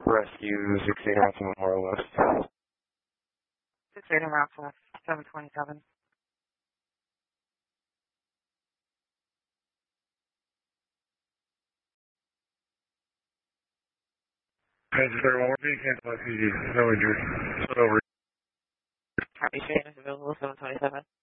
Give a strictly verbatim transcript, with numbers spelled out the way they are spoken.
Rescue six eight around to Memorial West. six eight around to seven twenty-seven. Kansas thirty-one, we're being canceled by P D. No injuries. Put over. Copy, Shane is available, seven twenty-seven.